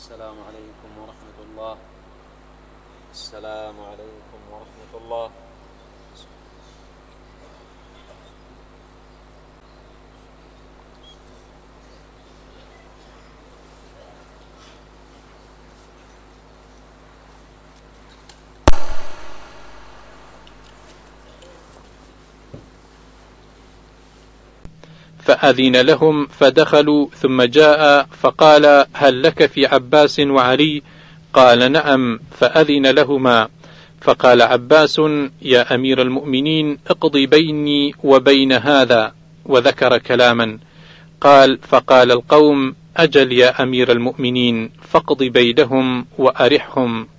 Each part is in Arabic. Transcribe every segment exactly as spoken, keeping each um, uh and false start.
السلام عليكم ورحمة الله. السلام عليكم ورحمة الله. فأذن لهم فدخلوا، ثم جاء فقال: هل لك في عباس وعلي؟ قال: نعم. فأذن لهما، فقال عباس: يا أمير المؤمنين، اقضي بيني وبين هذا، وذكر كلاما. قال: فقال القوم: أجل يا أمير المؤمنين، فاقض بينهم وأرحهم.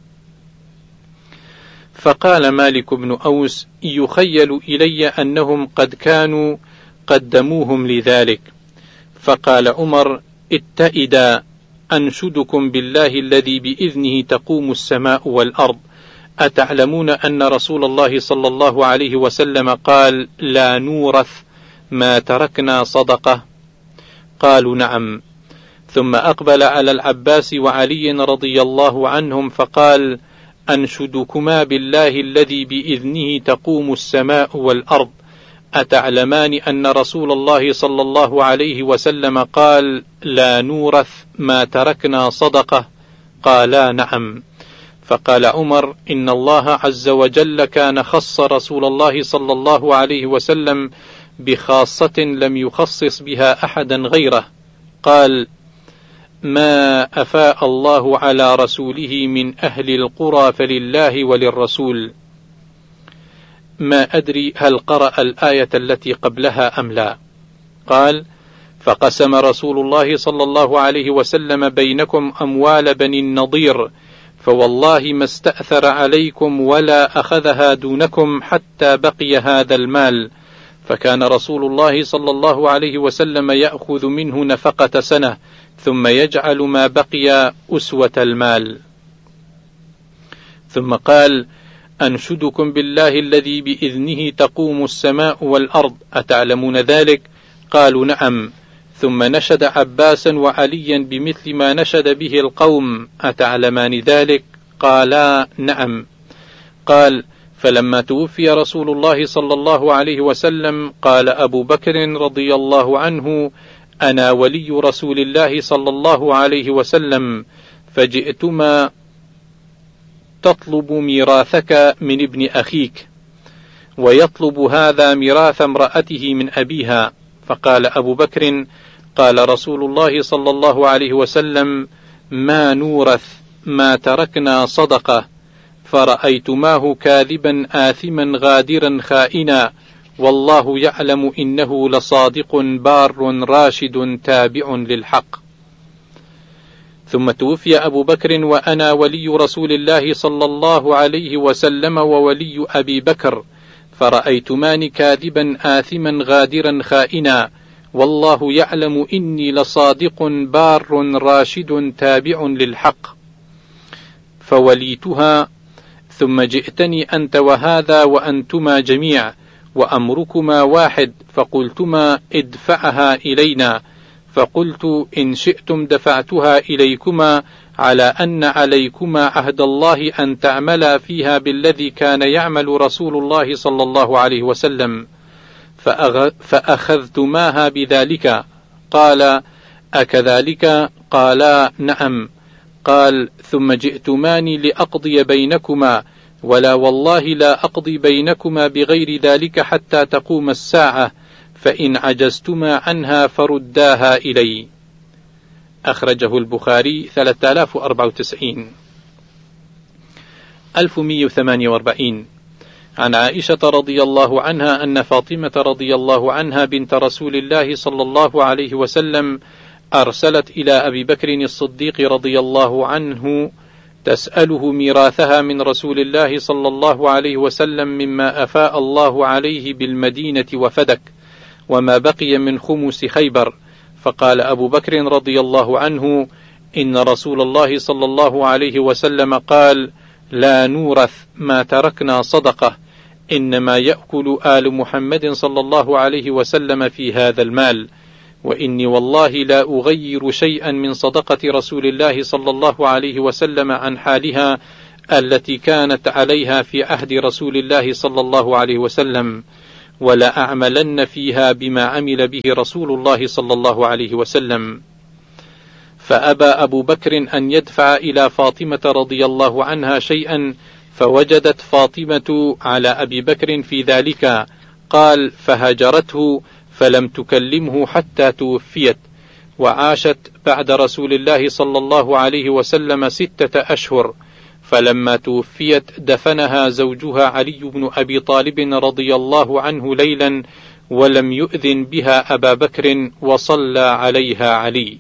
فقال مالك بن أوس: يخيل إلي أنهم قد كانوا قدموهم لذلك. فقال عمر: اتئدا، أنشدكم بالله الذي بإذنه تقوم السماء والأرض، أتعلمون أن رسول الله صلى الله عليه وسلم قال: لا نورث ما تركنا صدقة؟ قالوا: نعم. ثم أقبل على العباس وعلي رضي الله عنهم فقال: أنشدكما بالله الذي بإذنه تقوم السماء والأرض، أتعلمان أن رسول الله صلى الله عليه وسلم قال: لا نورث ما تركنا صدقة؟ قالا: نعم. فقال عمر: إن الله عز وجل كان خص رسول الله صلى الله عليه وسلم بخاصة لم يخصص بها أحدا غيره. قال: ما أفاء الله على رسوله من أهل القرى فلله وللرسول. ما أدري هل قرأ الآية التي قبلها أم لا. قال: فقسم رسول الله صلى الله عليه وسلم بينكم أموال بني النضير، فوالله ما استأثر عليكم ولا أخذها دونكم حتى بقي هذا المال، فكان رسول الله صلى الله عليه وسلم يأخذ منه نفقة سنة، ثم يجعل ما بقي أسوة المال. ثم قال: أنشدكم بالله الذي بإذنه تقوم السماء والأرض، أتعلمون ذلك؟ قالوا: نعم. ثم نشد عباسا وعليا بمثل ما نشد به القوم، أتعلمان ذلك؟ قالا: نعم. قال: فلما توفي رسول الله صلى الله عليه وسلم قال أبو بكر رضي الله عنه: أنا ولي رسول الله صلى الله عليه وسلم، فجئتما تطلب ميراثك من ابن أخيك، ويطلب هذا ميراث امرأته من أبيها. فقال أبو بكر: قال رسول الله صلى الله عليه وسلم: ما نورث ما تركنا صدقة، فرأيتماه كاذبا آثما غادرا خائنا، والله يعلم إنه لصادق بار راشد تابع للحق. ثم توفي أبو بكر وأنا ولي رسول الله صلى الله عليه وسلم وولي أبي بكر، فرأيتمان كاذبا آثما غادرا خائنا، والله يعلم إني لصادق بار راشد تابع للحق. فوليتها، ثم جئتني أنت وهذا وأنتما جميع، وأمركما واحد، فقلتما: ادفعها إلينا. فقلت: إن شئتم دفعتها إليكما، على أن عليكما عهد الله أن تعملا فيها بالذي كان يعمل رسول الله صلى الله عليه وسلم، فأخذتماها بذلك. قال: أكذلك؟ قالا: نعم. قال: ثم جئتماني لأقضي بينكما، ولا والله لا أقضي بينكما بغير ذلك حتى تقوم الساعة، فإن عجزتما عنها فرداها إلي. أخرجه البخاري ثلاثة آلاف وأربعة وتسعين. ألف ومئة وثمانية وأربعين. عن عائشة رضي الله عنها أن فاطمة رضي الله عنها بنت رسول الله صلى الله عليه وسلم أرسلت إلى أبي بكر الصديق رضي الله عنه تسأله ميراثها من رسول الله صلى الله عليه وسلم مما أفاء الله عليه بالمدينة وفدك، وما بقي من خمس خيبر. فقال أبو بكر رضي الله عنه: إن رسول الله صلى الله عليه وسلم قال: لا نورث ما تركنا صدقة، إنما يأكل آل محمد صلى الله عليه وسلم في هذا المال. وإني والله لا أغير شيئا من صدقة رسول الله صلى الله عليه وسلم عن حالها التي كانت عليها في عهد رسول الله صلى الله عليه وسلم، ولا أعملن فيها بما عمل به رسول الله صلى الله عليه وسلم. فأبى أبو بكر أن يدفع إلى فاطمة رضي الله عنها شيئا، فوجدت فاطمة على أبي بكر في ذلك، قال فهجرته فلم تكلمه حتى توفيت، وعاشت بعد رسول الله صلى الله عليه وسلم ستة أشهر، فلما توفيت دفنها زوجها علي بن أبي طالب رضي الله عنه ليلا، ولم يؤذن بها أبا بكر، وصلى عليها علي.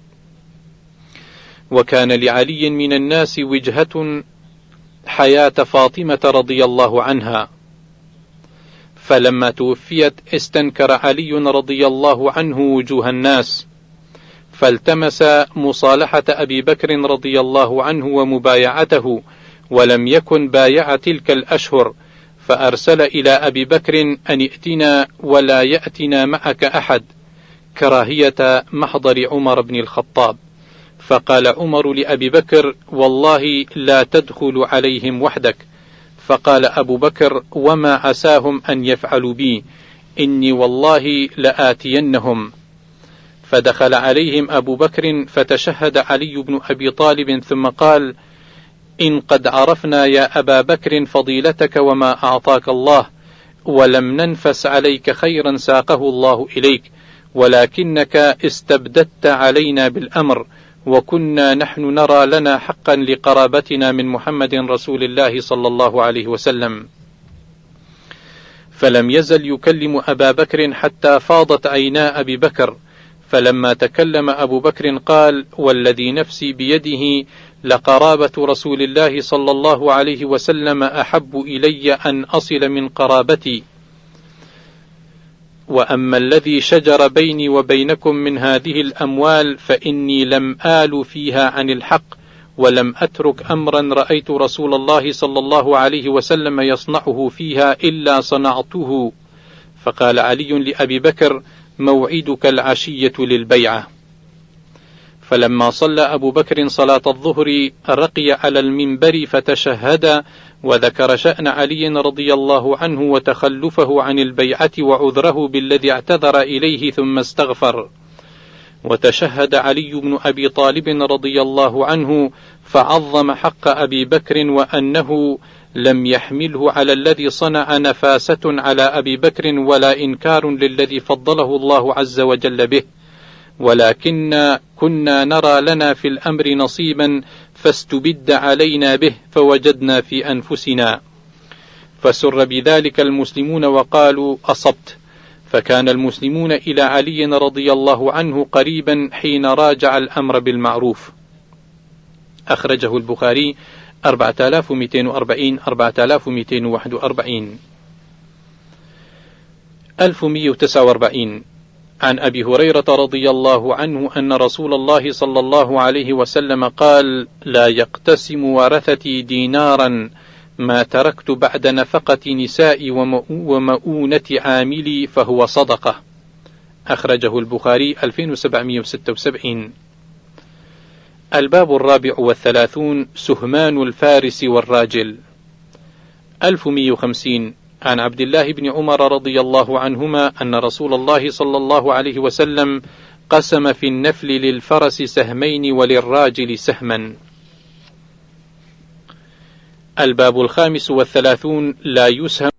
وكان لعلي من الناس وجهة حياة فاطمة رضي الله عنها، فلما توفيت استنكر علي رضي الله عنه وجوه الناس، فالتمس مصالحة أبي بكر رضي الله عنه ومبايعته، ولم يكن بايع تلك الأشهر، فأرسل إلى أبي بكر أن ائتنا ولا يأتنا معك أحد، كراهية محضر عمر بن الخطاب. فقال عمر لأبي بكر والله لا تدخل عليهم وحدك. فقال أبو بكر وما عساهم أن يفعلوا بي، إني والله لآتينهم. فدخل عليهم أبو بكر فتشهد علي بن أبي طالب ثم قال إن قد عرفنا يا أبا بكر فضيلتك وما أعطاك الله، ولم ننفس عليك خيرا ساقه الله إليك، ولكنك استبددت علينا بالأمر، وكنا نحن نرى لنا حقا لقرابتنا من محمد رسول الله صلى الله عليه وسلم. فلم يزل يكلم أبا بكر حتى فاضت عينا أبي بكر، فلما تكلم أبو بكر قال والذي نفسي بيده لقرابة رسول الله صلى الله عليه وسلم أحب إلي أن أصل من قرابتي، وأما الذي شجر بيني وبينكم من هذه الأموال فإني لم آل فيها عن الحق، ولم أترك أمرا رأيت رسول الله صلى الله عليه وسلم يصنعه فيها إلا صنعته. فقال علي لأبي بكر موعدك العشية للبيعة. فلما صلى أبو بكر صلاة الظهر رقي على المنبر فتشهد، وذكر شأن علي رضي الله عنه وتخلفه عن البيعة وعذره بالذي اعتذر إليه، ثم استغفر. وتشهد علي بن أبي طالب رضي الله عنه فعظم حق أبي بكر، وأنه لم يحمله على الذي صنع نفاسة على أبي بكر ولا إنكار للذي فضله الله عز وجل به، ولكن كنا نرى لنا في الأمر نصيبا فاستبد علينا به فوجدنا في أنفسنا. فسر بذلك المسلمون وقالوا أصبت. فكان المسلمون إلى علي رضي الله عنه قريبا حين راجع الأمر بالمعروف. أخرجه البخاري أربعة آلاف ومئتين وأربعين أربعة آلاف ومئتين وواحد وأربعين. ألف ومئة وتسعة وأربعين. عن أبي هريرة رضي الله عنه أن رسول الله صلى الله عليه وسلم قال لا يقتسم ورثتي دينارا ما تركت بعد نفقة نسائي ومؤونة عاملي فهو صدقة. أخرجه البخاري ألفين وسبعمئة وستة وسبعين. الباب الرابع والثلاثون سهمان الفارس والراجل. ألف ومئة وخمسين. عن عبد الله بن عمر رضي الله عنهما أن رسول الله صلى الله عليه وسلم قسم في النفل للفرس سهمين وللراجل سهما. الباب الخامس والثلاثون لا يسهم